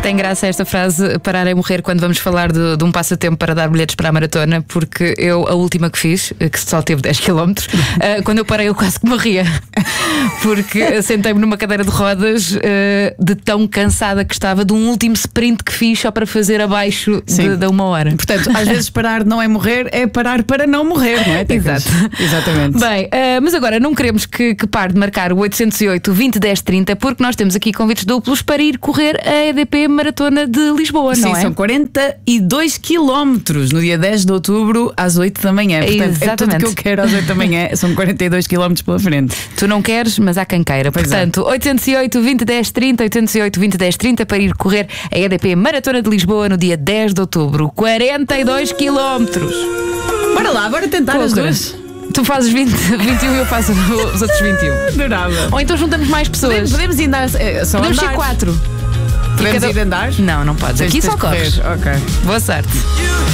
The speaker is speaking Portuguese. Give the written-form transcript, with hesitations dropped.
tem graça esta frase, parar é morrer, quando vamos falar de um passatempo para dar bilhetes para a maratona, porque eu, a última que fiz, que só teve 10 km, quando eu parei eu quase que morria. Porque sentei-me numa cadeira de rodas, de tão cansada que estava de um último sprint que fiz só para fazer abaixo da 1 hora. Portanto, às vezes parar não é morrer, é parar para não morrer, não é? Exato. Exatamente. Bem, mas agora não queremos que pare de marcar o 808 20 10 30, porque nós temos aqui convites duplos para ir correr a EDP Maratona de Lisboa, não é? Sim, são 42 quilómetros no dia 10 de outubro às 8 da manhã. Portanto, Exatamente. é tudo que eu quero às 8 da manhã. São 42 quilómetros pela frente. Tu não queres, mas há quem queira. Pois Portanto, 808 20 10 30, 808 20 10 30 para ir correr a EDP Maratona de Lisboa no dia 10 de outubro. 42 quilómetros. Bora lá, bora tentar as duas. Tu fazes 20, 21 e eu faço os outros 21. Adorava. Ou então juntamos mais pessoas. Podemos ir andar. Só Podemos andar. ser 4. Podemos ir andar? Não, não podes. Aqui só corres. Ok. Boa sorte.